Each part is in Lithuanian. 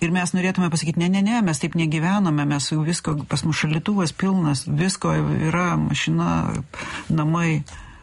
ir mes norėtume pasakyti, ne, mes taip negyvename, mes jau visko, pas mus šaldytuvas pilnas, visko yra, mašina, namai.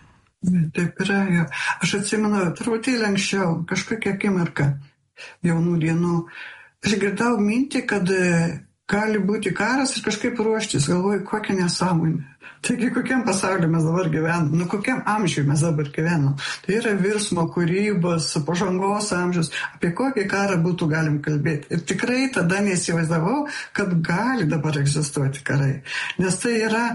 Taip yra, jo. Aš atsimenu, truputėlį anksčiau, kažkokia akimirka jaunų dienų, aš girdau mintį, kad gali būti karas ir kažkaip ruoštis, galvoju, kokia nesąmonė. Taigi, kokiam pasauliu mes dabar gyvenam, kokiam amžiui mes dabar gyvenam. Tai yra virsmo, kūrybos, pažangos amžius, apie kokį karą būtų galim kalbėti. Ir tikrai tada neįsivaizdavau, kad gali dabar egzistuoti karai. Nes tai yra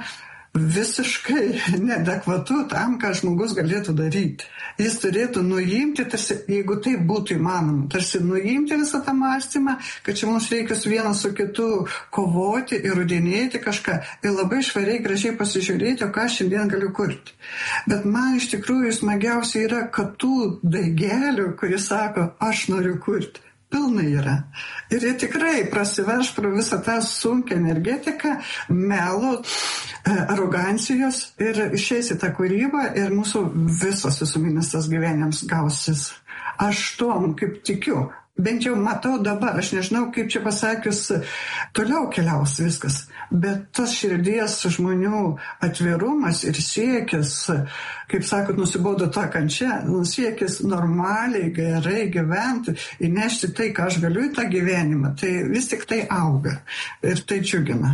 visiškai neadekvatu tam, ką žmogus galėtų daryti. Jis turėtų nuimti, tarsi, jeigu tai būtų įmanoma, tarsi nuimti visą tą mąstymą, kad čia mums reikia su vienas su kitu kovoti, įrodinėti kažką ir labai švariai, gražiai pasižiūrėti, o ką šiandien galiu kurti. Bet man iš tikrųjų smagiausia yra, kad tų daigelių, kuris sako, aš noriu kurti, pilnai yra. Ir jie tikrai prasiverš pro visą tą sunkią energetiką, melo, arogancijos ir išeis į tą kūrybą ir mūsų visas visuminis tas gyvenimas gausis. Aš tuom kaip tikiu. Bent jau matau dabar, aš nežinau, kaip čia pasakius, toliau keliaus viskas. Bet tas širdies žmonių atvirumas ir siekis, kaip sakot, nusibodo tą kančią, siekis normaliai, gerai gyventi, įnešti tai, ką aš galiu į tą gyvenimą, tai vis tik tai auga ir tai džiugina.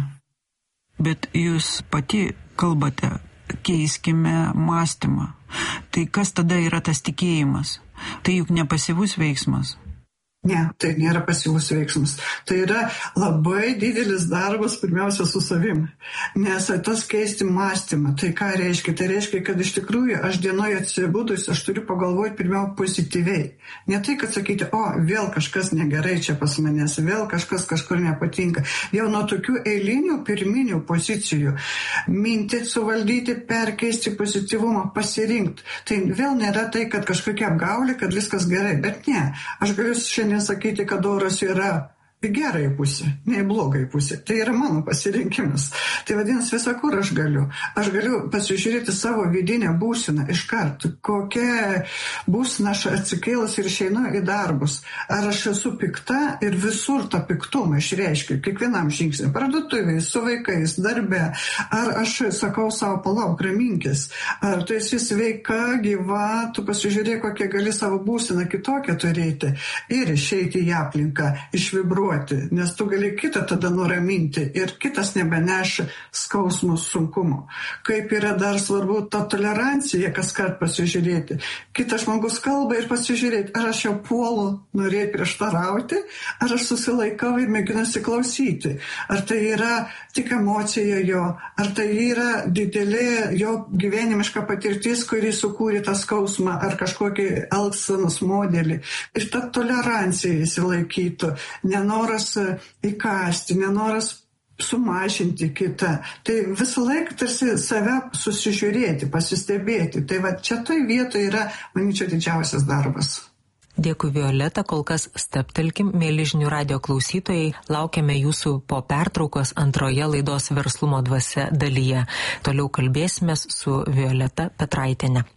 Bet jūs pati kalbate, keiskime mąstymą. Tai kas tada yra tas tikėjimas? Tai juk ne pasyvus veiksmas. Ne, tai nėra pasyvus veiksmas. Tai yra labai didelis darbas pirmiausia su savim. Nes tas keisti mąstymą, tai ką reiškia? Tai reiškia, kad iš tikrųjų aš dienoje atsibudus, aš turiu pagalvoti pirmiau pozityviai. Ne tai, kad sakyti, vėl kažkas negerai čia pas manęs, vėl kažkas kažkur nepatinka. Jau nuo tokių eilinių pirminių pozicijų mintį suvaldyti, perkeisti pozityvumą, pasirinkti. Tai vėl nėra tai, kad kažkokia apgaulė, kad viskas gerai. Bet ne, aš galiu šiandien sakyti, kad oras yra į gerąją pusę, ne į blogąją pusę. Tai yra mano pasirinkimas. Tai vadinasi, visą kur aš galiu. Aš galiu pasižiūrėti savo vidinę būseną iš karto. Kokia būsena aš atsikėlus ir išeinu į darbus. Ar aš esu pikta ir visur tą piktumą išreiškiu, kiekvienam žingsnį. Parduotuvėje, su vaikais, darbe. Ar aš sakau savo, palauk, raminkis. Ar tu esi sveika, gyva, tu pasižiūrėk, kokią gali savo būseną kitokią turėti. Ir išeiti į aplinką, išvibruoti. Nes tu gali kitą tada nuraminti ir kitas nebeneša skausmų sunkumo. Kaip yra dar svarbu ta tolerancija, kas kart pasižiūrėti. Kitas žmogus kalba ir pasižiūrėti, ar aš jau puolu norėti prieštarauti, ar aš susilaikau ir mėginu įsiklausyti. Ar tai yra tik emocija jo, ar tai yra didelė jo gyvenimiška patirtis, kuri sukūrė tą skausmą, ar kažkokį elgsenos modelį. Ir ta tolerancija įsilaikytų. Nenoras įkasti, nenoras sumažinti kitą. Tai visą laiką tarsi save susižiūrėti, pasistebėti. Tai va čia toj vietoje yra, manyčiau, didžiausias darbas. Dėkui, Violeta, kol kas steptelkim, mėly žinių radijo klausytojai, laukiame jūsų po pertraukos antroje laidos Verslumo dvasia dalyje. Toliau kalbėsimės su Violeta Petraitiene.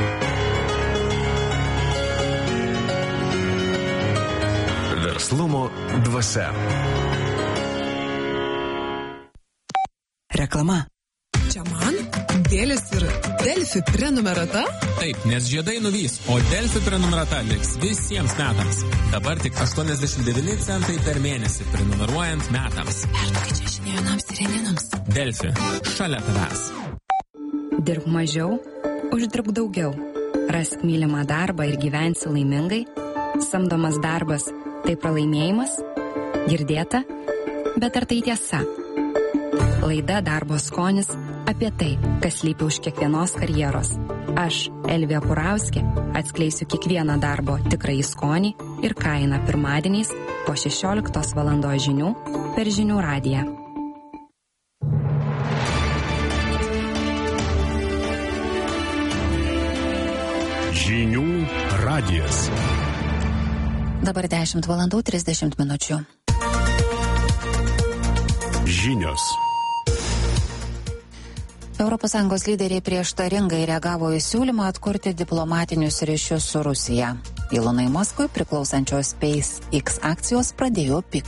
Verslumo dvasia. Reklama. Čia man? Dėlis ir Delfi prenumerata? Taip, nes žiedai nuvys, o Delfi prenumerata liks visiems metams. Dabar tik 89 centai per mėnesį prenumeruojant metams. Perduokit čia žinią jaunams ir janinams. Delfi, šalia tavęs. Dirbk mažiau, uždirbk daugiau. Rask mylimą darbą ir gyvensi laimingai. Samdomas darbas tai pralaimėjimas? Girdėta? Bet ar tai tiesa? Laida Darbo skonis apie tai, kas slypi už kiekvienos karjeros. Aš, Elvija Purauskė, atskleisiu kiekvieną darbo tikrąjį skonį ir kainą pirmadieniais po 16 valandos žinių per Žinių radiją. Žinių radijas. Dabar 10 valandų 30 minučių. Žinios. ES lyderiai prieštaringai reagavo į siūlymą atkurti diplomatinius ryšius su Rusija. Ilonui Maskui priklausančios SpaceX akcijos pradėjo pikti.